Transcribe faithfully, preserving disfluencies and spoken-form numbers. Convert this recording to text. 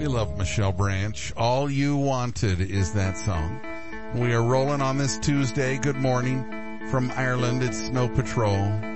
We love Michelle Branch. All You Wanted is that song. We are rolling on this Tuesday. Good morning from Ireland. It's Snow Patrol.